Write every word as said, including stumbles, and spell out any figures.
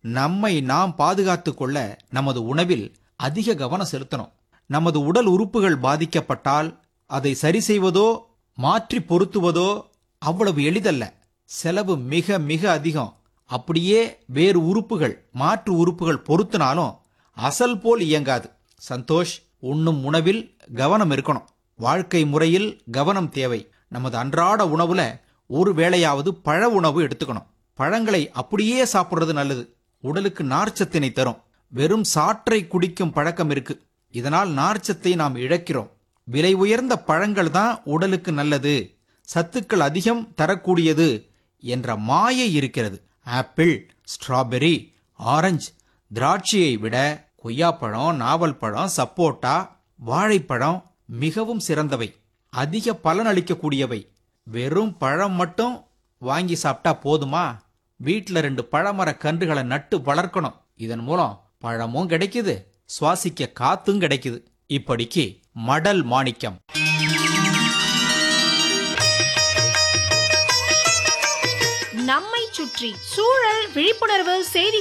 நம்மை நாம் பாதுகாத்துக் கொள்ள நமது உணவில் அதிக கவனம் செலுத்தணும். நமது உடல் உறுப்புகள் பாதிக்கப்பட்டால் அதை சரி செய்வதோ மாற்றி பொருத்துவதோ அவ்வளவு எளிதல்ல. செலவு மிக மிக அதிகம். அப்படியே வேறு உறுப்புகள் மாற்று உறுப்புகள் பொருத்தினாலும் அசல் போல் இயங்காது. சந்தோஷ், உண்ணும் உணவில் கவனம் இருக்கணும். வாழ்க்கை முறையில் கவனம் தேவை. நமது அன்றாட உணவுல ஒரு வேளையாவது பழ உணவு எடுத்துக்கணும். பழங்களை அப்படியே சாப்பிடுறது நல்லது. உடலுக்கு நார்ச்சத்தினை தரும். வெறும் சாற்றை குடிக்கும் பழக்கம் இருக்கு. இதனால் நார்ச்சத்தை நாம் இழக்கிறோம். விலை உயர்ந்த பழங்கள் தான் உடலுக்கு நல்லது, சத்துக்கள் அதிகம் தரக்கூடியது என்ற மாயை இருக்கிறது. ஆப்பிள், ஸ்ட்ராபெரி, ஆரஞ்சு, திராட்சையை விட கொய்யாப்பழம், நாவல் பழம், சப்போட்டா, வாழைப்பழம் மிகவும் சிறந்தவை, அதிக பலன் அளிக்கக்கூடியவை. வெறும் பழம் மட்டும் வாங்கி சாப்பிட்டா போதுமா? வீட்டில் ரெண்டு பழமர கன்றுகளை நட்டு வளர்க்கணும். இதன் மூலம் பழமும் கிடைக்குது, சுவாசிக்க காத்தும் கிடைக்குது. இப்படிக்கு மடல் மாணிக்கம். நம்மை சுற்றி சூழல் விழிப்புணர்வு செய்தி